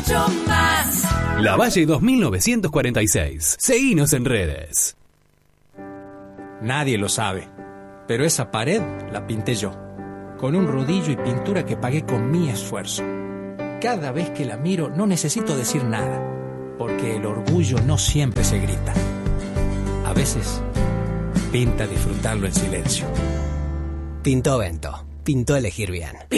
mucho más. Lavalle 2946. Seguinos en redes. Nadie lo sabe, pero esa pared la pinté yo, con un rodillo y pintura que pagué con mi esfuerzo. Cada vez que la miro no necesito decir nada, porque el orgullo no siempre se grita. A veces pinta disfrutarlo en silencio. Pintó Vento. Pintó elegir bien.